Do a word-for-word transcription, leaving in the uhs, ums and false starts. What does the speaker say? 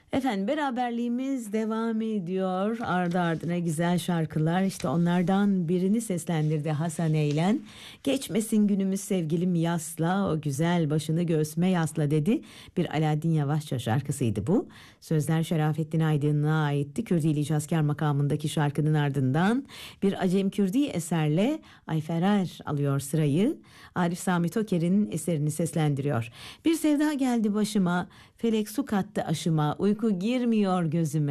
Efendim beraberliğimiz devam ediyor. Ardı ardına güzel şarkılar. İşte onlardan birini seslendirdi Hasan Eylen. Geçmesin günümüz sevgilim yasla, o güzel başını göğsüme yasla dedi. Bir Alaaddin Yavaşça şarkısıydı bu. Sözler Şerafettin Aydın'a aitti. Kürdi İcazkar makamındaki şarkının ardından bir Acem Kürdi eserle Ayfer Er alıyor sırayı. Arif Sami Toker'in eserini seslendiriyor. Bir sevda geldi başıma, felek su kattı aşıma, uyku girmiyor gözüme.